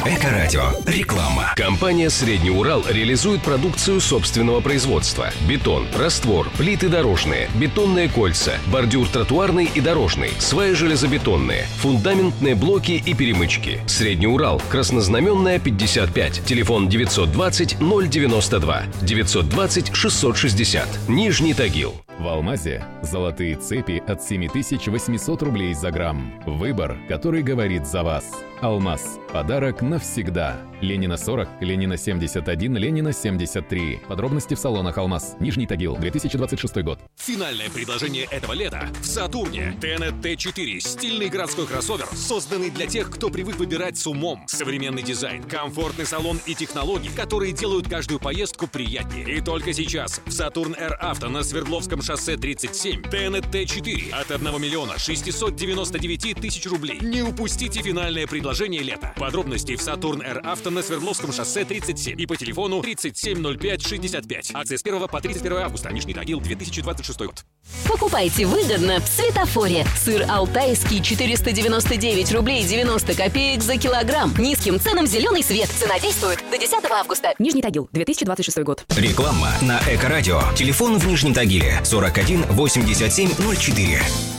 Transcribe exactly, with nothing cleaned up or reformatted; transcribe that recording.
Эко-радио. Реклама. Компания «Средний Урал» реализует продукцию собственного производства. Бетон, раствор, плиты дорожные, бетонные кольца, бордюр тротуарный и дорожный, сваи железобетонные, фундаментные блоки и перемычки. «Средний Урал», Краснознаменная, пятьдесят пять, телефон девятьсот двадцать ноль девяносто два, девятьсот двадцать шестьсот шестьдесят, Нижний Тагил. В «Алмазе» золотые цепи от семь тысяч восемьсот рублей за грамм. Выбор, который говорит за вас. «Алмаз» – подарок навсегда. Ленина сорок, Ленина семьдесят один, Ленина семьдесят три. Подробности в салонах «Алмаз». Нижний Тагил, две тысячи двадцать шестой год. Финальное предложение этого лета в «Сатурне». Тенет Т четыре – стильный городской кроссовер, созданный для тех, кто привык выбирать с умом. Современный дизайн, комфортный салон и технологии, которые делают каждую поездку приятнее. И только сейчас в «Сатурн Р Авто» на Свердловском шоссе тридцать семь Тенет Т четыре от одного миллиона шестисот девяноста девяти тысяч рублей. Не упустите финальное предложение лета. Подробности в «Сатурн Р Авто» на Свердловском шоссе тридцать семь и по телефону тридцать семь ноль пять шестьдесят пять. Акция с первого по тридцать первое августа. Нижний Тагил, две тысячи двадцать шестой год. Покупайте выгодно в «Светофоре». Сыр алтайский четыреста девяносто девять рублей девяносто копеек за килограмм. Низким ценам зеленый свет. Цена действует до десятого августа. Нижний Тагил, две тысячи двадцать шестой год. Реклама на Эко-радио. Телефон в Нижнем Тагиле сорок один восемьдесят семь ноль четыре.